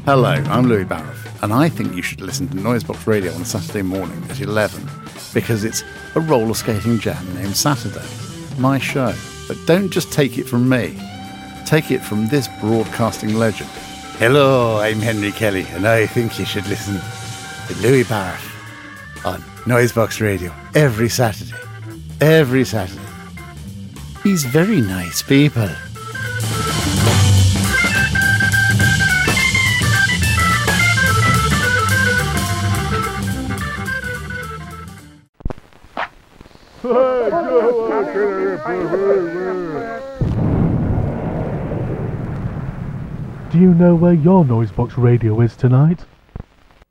Hello, I'm Louis Barrett, and I think you should listen to Noisebox Radio on a Saturday morning at 11, because it's a roller skating jam named Saturday, my show. But don't just take it from me, take it from this broadcasting legend. Hello, I'm Henry Kelly, and I think you should listen to Louis Barrett on Noisebox Radio every Saturday. Every Saturday. He's very nice people. Do you know where your Noisebox Radio is tonight?